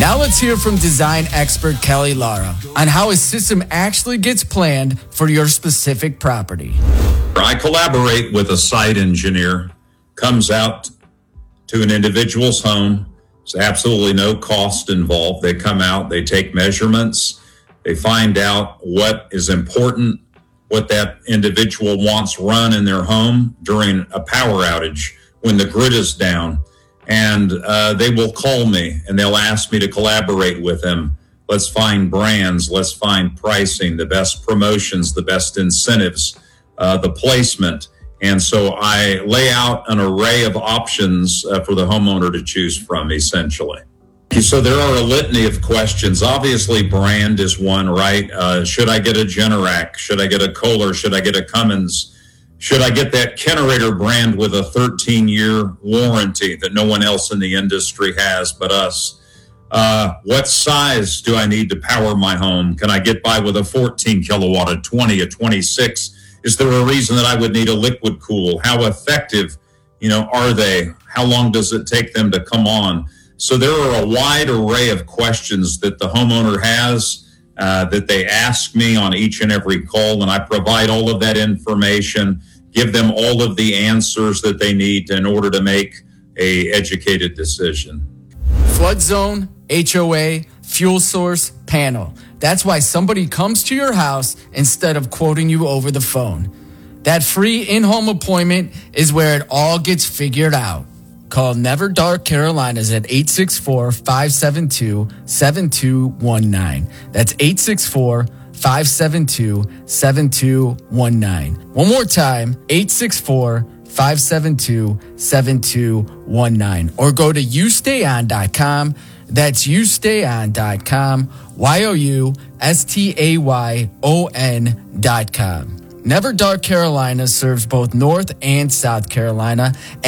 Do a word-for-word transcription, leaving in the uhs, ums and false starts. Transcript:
Now let's hear from design expert Kelly Lara on how a system actually gets planned for your specific property. I collaborate with a site engineer, comes out to an individual's home. There's absolutely no cost involved. They come out, they take measurements, they find out what is important, what that individual wants run in their home during a power outage when the grid is down. And uh, they will call me and they'll ask me to collaborate with them. Let's find brands, let's find pricing, the best promotions, the best incentives, uh, the placement. And so I lay out an array of options uh, for the homeowner to choose from, essentially. So there are a litany of questions. Obviously, brand is one, right? Uh, should I get a Generac? Should I get a Kohler? Should I get a Cummins? Should I get that Kenerator brand with a thirteen-year warranty that no one else in the industry has but us? Uh, what size do I need to power my home? Can I get by with a fourteen kilowatt, a twenty, a twenty-six? Is there a reason that I would need a liquid cool? How effective, you know, are they? How long does it take them to come on? So there are a wide array of questions that the homeowner has uh, that they ask me on each and every call, and I provide all of that information, give them all of the answers that they need in order to make a educated decision. Flood zone, H O A, fuel source, panel. That's why somebody comes to your house instead of quoting you over the phone. That free in-home appointment is where it all gets figured out. Call Never Dark Carolinas at eight six four, five seven two, seven two one nine. That's eight six four, five seven two, seven two one nine. One more time, eight six four, five seven two, seven two one nine. Or go to you stay on dot com. That's you stay on dot com, Y O U S T A Y O N dot com. Never Dark Carolina serves both North and South Carolina.